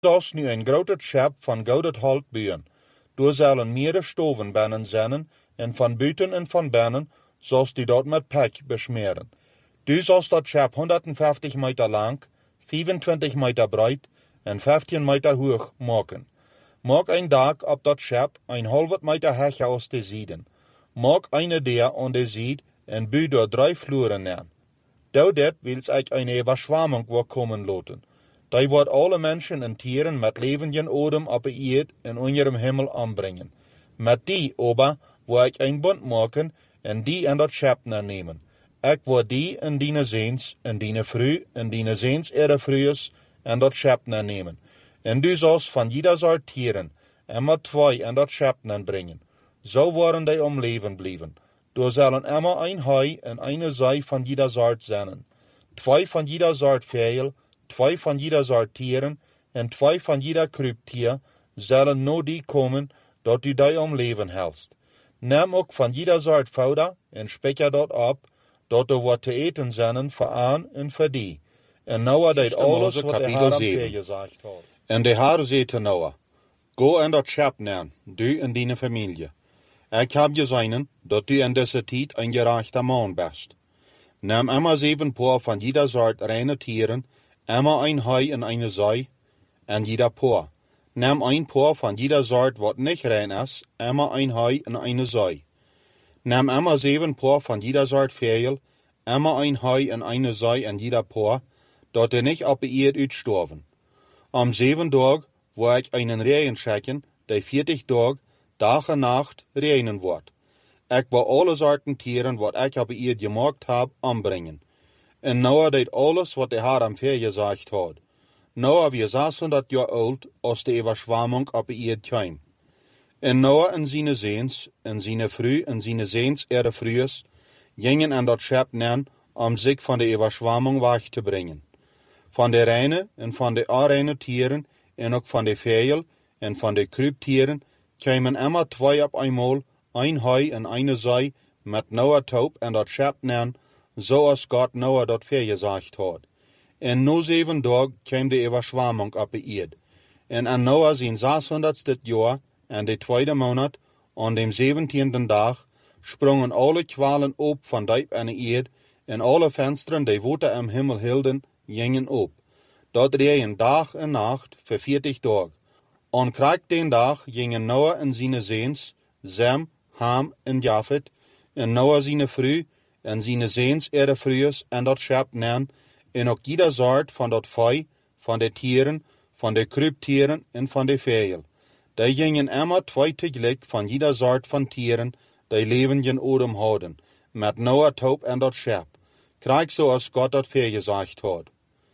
Zoals nu een grote schep van gouden hout buien, door zullen meerdere stoven binnen zijn, en van buiten en van binnen, zoals die dat met pech besmeren. Du zoals dat schep 150 meter lang, 25 meter breed en 15 meter hoog maken. Maak een dak op dat schep 1,5 meter hecher als de zijden. Maak een deur aan de zijde en bouw door 3 vloeren neer. Door dit wils ik een overschwamming voorkomen laten. Die wordt alle mensen en dieren met levende odem op de eerd en onder de hemel aanbrengen. Met die ober wil ik een bond maken en die in dat schep nemen. Ik wil die en die zeens en die vrouw en die zeens vrouws en dat schep nemen. En du zult van ieder soort dieren immer 2 in dat schep brengen. Zo worden die om leven blijven. Er zullen immer een hai en een zij van ieder soort zijn. 2 van ieder soort vogel, 2 van ieder soort dieren en 2 van ieder kruiptier zullen no die komen dat u die om leven helst. Neem ook van ieder soort fouder en spekker dat op, dat er wat te eten zijn voor aan en voor die. En Noah deed alles wat de Heer hem gezegd had. En de Heer zei te Noah, go in dat schep neer, du en die familie. Ik heb gezien dat u in deze tijd een gerechte man bent. Neem immer 7 paar van ieder soort reine tieren, immer een hai en een zij, en ieder paar. Neem een paar van ieder soort wat niet rein is, immer een hai en een zij. Neem immer 7 paar van ieder soort vogel, immer een hai en een zij en ieder paar, dat er niet op de eerd uitstorven. Om 7 dagen wil ik een regen schikken, die 40 dagen, dag en nacht regenen wordt. Ik wil alle soorten tieren wat ik op de eerd gemaakt heb, aanbrengen. En Noah deed alles wat de Heer hem gezegd had. Noah was 600 jaar oud als de overschwamming op de eerd kwam. En Noah en zijn zeens, en zijn vrouw en zijn zeens vrouws, gingen in dat schep neer om zich van de overschwamming weg te brengen. Van de reine en van de onreine tieren, en ook van de vogel en van de kruiptieren, kwamen immer 2 op eenmaal, een hai en een zij, met Noah top en dat schep neer, zoals God Noah dat gezegd had. En na 7 dagen kwam de overschwamming op de eerd. En aan Noah zijn 600ste jaar, en de 2e maand, aan de 17e dag, sprongen alle kwalen op van diep en de eerd, en alle vensteren die water am hemel hielden, gingen op. Dat regen dag en nacht voor 40 dagen. Aan krijg den dag gingen Noah en zijn zeens, Sem, Ham en Jafet, en Noah zijn vrouw, en zijn zeens vrouws en dat schep neer, en ook ieder soort van dat vee, van de tieren, van de kruiptieren en van de vogel. Die gingen immer 2 tegelijk van ieder soort van tieren, die levende odem hadden, met Noah top en dat schep. Krijg zoals God dat gezegd had.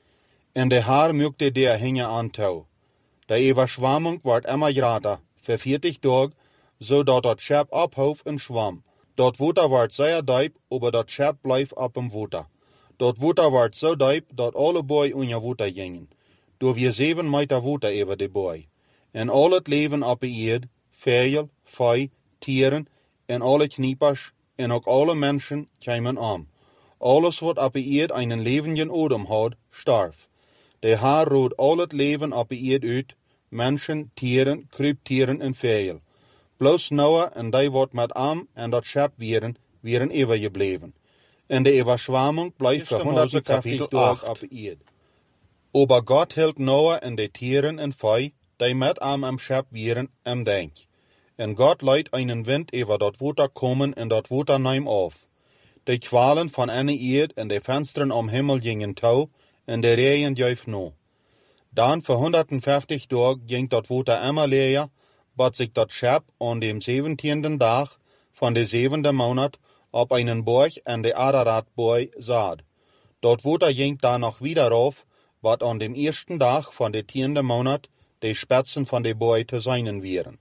En de Heer maakte de hinge aan touw. De overschwamming wordt immer groter, voor 40 dagen, zodat dat schep ophoofd en zwam. Dat water wordt zeer diep, maar dat schep blijft op hem water. Dat water wordt zo diep, dat alle boy onder water gingen. Door weer 7 meter water over de boy. En al het leven op de eerd, vogel, vee, tieren, en alle kniepers, en ook alle mensen kwamen om. Alles wat op de eerd een levende odem had, starf. De Heer rood al het leven op de eerd uit, mensen, tieren, kruiptieren en vogel. Bloos Noah en die wat met hem en dat schep wieren eeuwig gebleven. En de overschwamming blijft voor 150 dagen op de eerd. Aber God hield Noah en de tieren en vee, die met hem am schep wieren, am denk. En God leidt einen wind over dat water komen en dat water neem af. De kwalen van ene eerd en de vensteren om hemel gingen touw, en de regen juif no. Dan voor 150 dagen ging dat water immer leer, bat zich dat schep aan de 17e dag van de 7e maand op einen borg en de Araratboy zat. Dat water ging dan nog wieder af, wat aan de eerste dag van de 10e maand de spetsen van de boy te zijn wieren.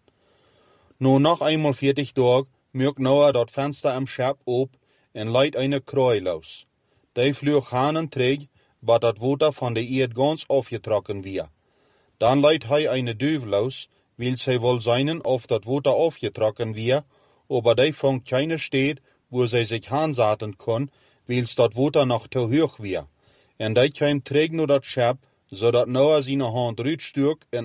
Nu nog eenmaal 40 dagen maakt Noah dat venster am schep op en leidt een krooi los. Die vloog hanen terug, wat dat water van de eerd gans afgetrokken weer. Dan leidt hij een duif los, wil zij wel zijn of dat water afgetrokken weer, aber die vond keine steed, waar zij zich aanzetten kon, wils dat water nog te hoog weer. En die kwam terug naar dat schep, zodat Noah zijn hand uitstook en